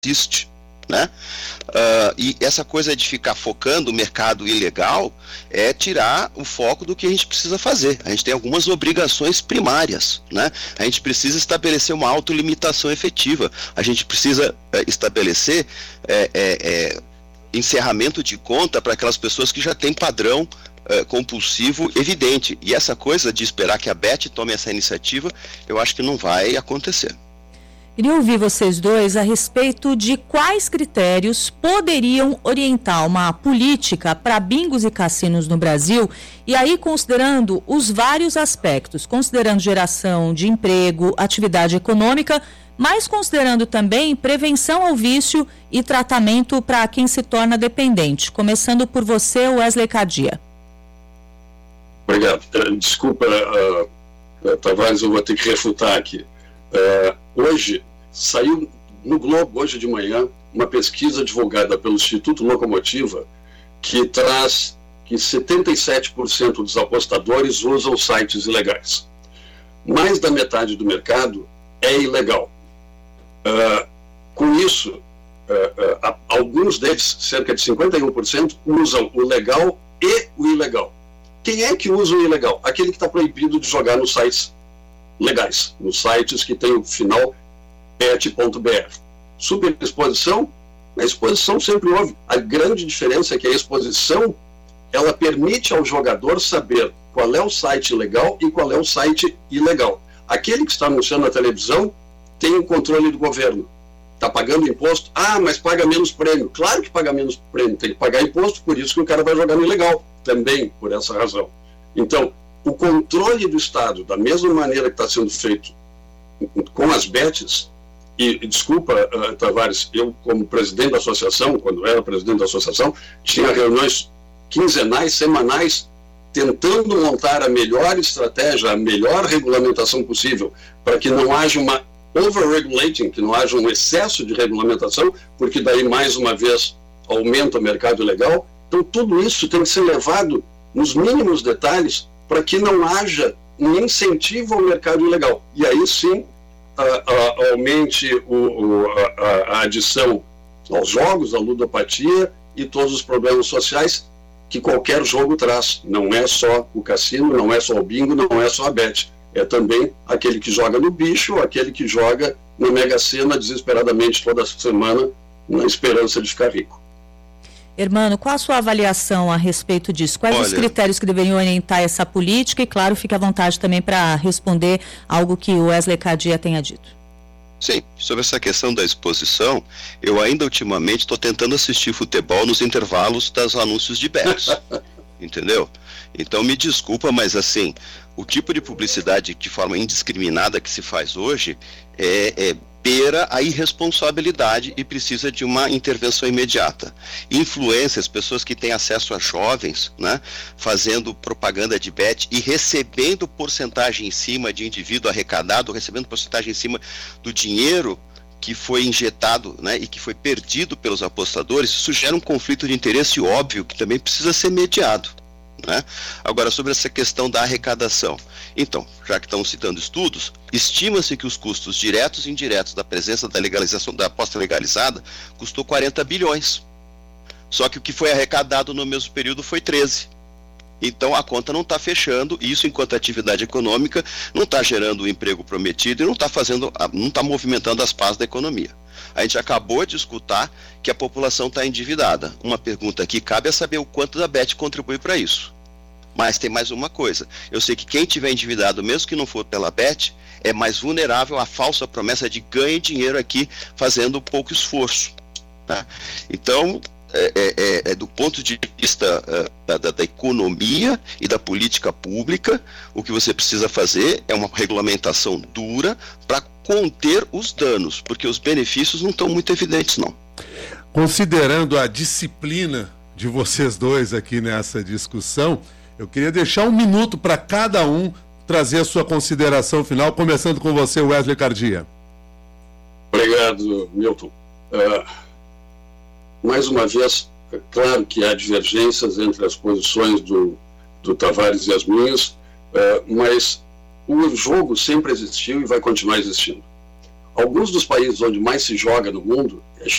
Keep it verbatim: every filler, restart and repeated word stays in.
existe, né? Uh, e essa coisa de ficar focando o mercado ilegal é tirar o foco do que a gente precisa fazer. A gente tem algumas obrigações primárias, né? A gente precisa estabelecer uma autolimitação efetiva. A gente precisa é, estabelecer é, é, é, encerramento de conta para aquelas pessoas que já têm padrão é, compulsivo evidente. E essa coisa de esperar que a Beth tome essa iniciativa, eu acho que não vai acontecer. Queria ouvir vocês dois a respeito de quais critérios poderiam orientar uma política para bingos e cassinos no Brasil, e aí considerando os vários aspectos, considerando geração de emprego, atividade econômica, mas considerando também prevenção ao vício e tratamento para quem se torna dependente. Começando por você, Wesley Cardia. Obrigado. Desculpa, uh, uh, Tavares, eu vou ter que refutar aqui. Uh, hoje, saiu no Globo, hoje de manhã, uma pesquisa divulgada pelo Instituto Locomotiva que traz que setenta e sete por cento dos apostadores usam sites ilegais. Mais da metade do mercado é ilegal. Uh, com isso, uh, uh, alguns deles, cerca de cinquenta e um por cento, usam o legal e o ilegal. Quem é que usa o ilegal? Aquele que está proibido de jogar nos sites legais, nos sites que tem o final bet ponto b r. Superexposição, a exposição sempre houve. A grande diferença é que a exposição, ela permite ao jogador saber qual é o site legal e qual é o site ilegal. Aquele que está anunciando na televisão tem o controle do governo. Está pagando imposto? Ah, mas paga menos prêmio. Claro que paga menos prêmio, tem que pagar imposto, por isso que o cara vai jogar no ilegal. Também por essa razão. Então, o controle do Estado, da mesma maneira que está sendo feito com as bets, e, e desculpa, uh, Tavares, eu como presidente da associação, quando era presidente da associação, tinha reuniões quinzenais, semanais, tentando montar a melhor estratégia, a melhor regulamentação possível, para que não haja uma over-regulating, que não haja um excesso de regulamentação, porque daí, mais uma vez, aumenta o mercado ilegal. Então, tudo isso tem que ser levado nos mínimos detalhes para que não haja um incentivo ao mercado ilegal. E aí sim, a, a, aumente o, o, a, a adição aos jogos, à ludopatia e todos os problemas sociais que qualquer jogo traz. Não é só o cassino, não é só o bingo, não é só a bet. É também aquele que joga no bicho, aquele que joga na Mega Sena desesperadamente toda semana na esperança de ficar rico. Hermano, qual a sua avaliação a respeito disso? Quais Olha, os critérios que deveriam orientar essa política? E, claro, fique à vontade também para responder algo que o Wesley Cardia tenha dito. Sim, sobre essa questão da exposição, eu ainda ultimamente estou tentando assistir futebol nos intervalos dos anúncios de bets, entendeu? Então me desculpa, mas assim, o tipo de publicidade de forma indiscriminada que se faz hoje é... é beira a irresponsabilidade e precisa de uma intervenção imediata. Influências, pessoas que têm acesso a jovens, né, fazendo propaganda de bet e recebendo porcentagem em cima de indivíduo arrecadado, recebendo porcentagem em cima do dinheiro que foi injetado, né, e que foi perdido pelos apostadores, isso gera um conflito de interesse óbvio que também precisa ser mediado. Né? Agora, sobre essa questão da arrecadação. Então, já que estão citando estudos, estima-se que os custos diretos e indiretos da presença da legalização da aposta legalizada custou quarenta bilhões. Só que o que foi arrecadado no mesmo período foi treze. Então a conta não está fechando, e isso, enquanto atividade econômica, não está gerando o emprego prometido e não está fazendo, não está movimentando as pás da economia. A gente acabou de escutar que a população está endividada. Uma pergunta aqui cabe é saber o quanto da Bet contribui para isso. Mas tem mais uma coisa. Eu sei que quem tiver endividado, mesmo que não for pela Bet, é mais vulnerável à falsa promessa de ganhe dinheiro aqui fazendo pouco esforço. Tá? Então, é, é, é, do ponto de vista é, da, da economia e da política pública, o que você precisa fazer é uma regulamentação dura para conter os danos, porque os benefícios não estão muito evidentes, não. Considerando a disciplina de vocês dois aqui nessa discussão, eu queria deixar um minuto para cada um trazer a sua consideração final, começando com você, Wesley Cardia. Obrigado, Milton. Uh, mais uma vez, é claro que há divergências entre as posições do, do Tavares e as minhas, uh, mas o jogo sempre existiu e vai continuar existindo. Alguns dos países onde mais se joga no mundo é